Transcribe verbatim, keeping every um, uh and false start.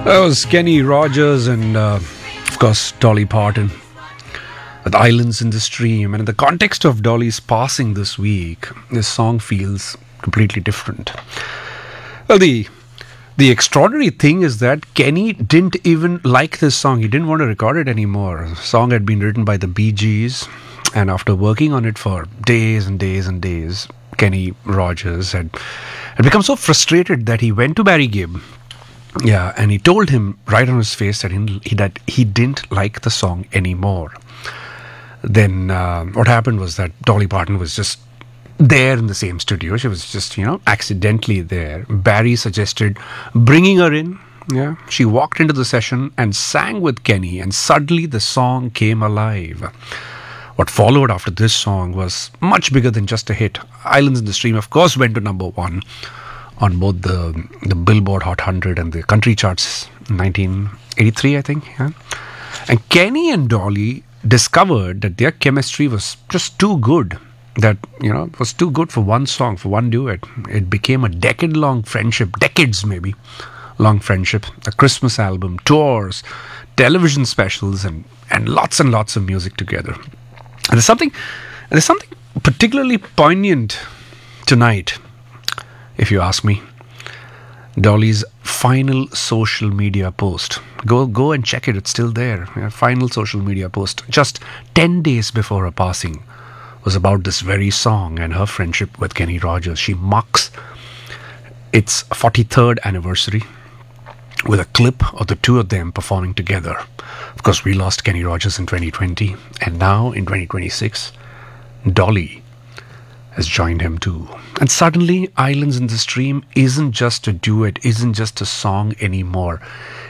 That was Kenny Rogers and, uh, of course, Dolly Parton with Islands in the Stream. And in the context of Dolly's passing this week, this song feels completely different. Well, the the extraordinary thing is that Kenny didn't even like this song. He didn't want to record it anymore. The song had been written by the Bee Gees, and after working on it for days and days and days, Kenny Rogers had, had become so frustrated that he went to Barry Gibb. Yeah, and he told him right on his face that he, that he didn't like the song anymore. Then uh, what happened was that Dolly Parton was just there in the same studio. She was just, you know, accidentally there. Barry suggested bringing her in. Yeah, she walked into the session and sang with Kenny, and suddenly the song came alive. What followed after this song was much bigger than just a hit. Islands in the Stream, of course, went to number one on both the the Billboard Hot one hundred and the country charts in nineteen eighty-three, I think. Yeah? And Kenny and Dolly discovered that their chemistry was just too good. That, you know, it was too good for one song, for one duet. It became a decade-long friendship, decades maybe, long friendship. A Christmas album, tours, television specials, and, and lots and lots of music together. And there's something, there's something particularly poignant tonight, if you ask me. Dolly's final social media post. Go go and check it. It's still there. Her final social media post, just ten days before her passing, was about this very song and her friendship with Kenny Rogers. She marks its forty-third anniversary with a clip of the two of them performing together. Of course, we lost Kenny Rogers in twenty twenty, and now in twenty twenty-six, Dolly has joined him too. And suddenly, Islands in the Stream isn't just a duet, isn't just a song anymore.